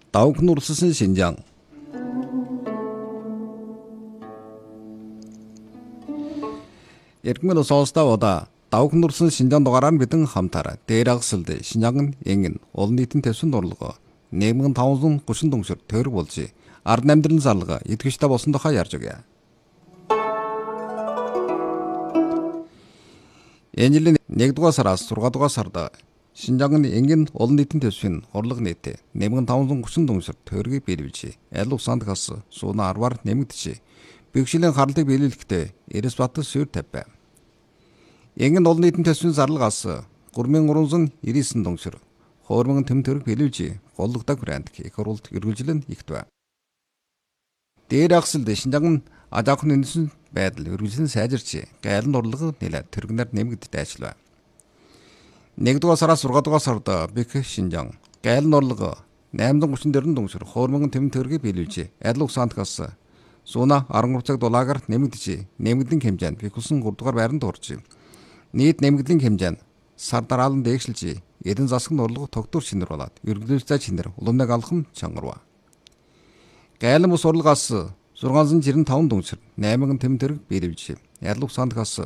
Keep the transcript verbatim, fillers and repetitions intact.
Давхын улсын Шинжаан. Иргэн соолстаа удаа давхын улсын Шинжаан дугаараар бидэн хамтараа дээр агсалд Шинжаан энгэн олон нийтийн төсвийн дурлага нэмгэн таван гучин дүнсэр төрөг болж ард амьдралын зарлага идэвхтэй болсон тухай ярьж өгье. Энэ жилийн нэгдүгээр сараас зургаадугаар сард Шинжаан энгэн олон нийтийн төсвийн хурлага нийт нэмгэн таван гучин дүнсэр төрөгийг биелүүлж аль усанд хас сууна арваар нэмэгдэж бэхжилийн харлыг биелүүлэхдээ Эресбат суур тавь. Энгэн олон нийтийн төсвийн зарлагаас гурван гурансан ирээсэн дүнсэр хоормон төм төрөг биелүүлж голлогдог брэнд их оролт эргүүлжлэн ихт бай. Дээр агсалд Шинжаан ажаахын үндэсний байдал үргэлжлэн сайжирч гайлан дурлага нэлээд төргнөр нэмэгдэж ажиллав. нэгдүгээр сараас зургаадугаар сард Бэх Шинжаан гайлан дурлага найман гучин дөрвөн дүнсэр хоормон төм төрөгийг биелүүлж аль усанд хас сууна арван цаг дулаагаар нэмэгдэж нэмэгдэн хэмжээнд бэхүүлсэн гуравдугаар байранд орж нийт нэмэгдлийн хэмжээ нь сар дараалан дээшлж эдэн засгийн дурлага тогтвор шинээр болоод ерөнхийлөгчтэй шинээр уламнаг алхам чангарв. Гайлан бус урлагаас зургаан зан жирэн таван дүнсэр найман төм төрөг биелүүлж аль усанд хас